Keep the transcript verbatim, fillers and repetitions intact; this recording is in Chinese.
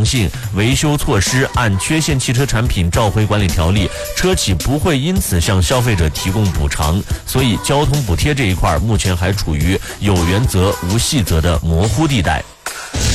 诚信，维修措施按缺陷汽车产品召回管理条例，车企不会因此向消费者提供补偿，所以交通补贴这一块目前还处于有原则无细则的模糊地带。